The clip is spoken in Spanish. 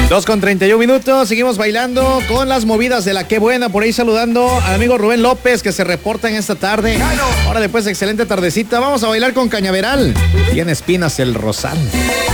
2:31. Seguimos bailando con las movidas de la Qué Buena. Por ahí saludando al amigo Rubén López, que se reporta en esta tarde. Ahora después, excelente tardecita. Vamos a bailar con Cañaveral. Tiene espinas el rosal.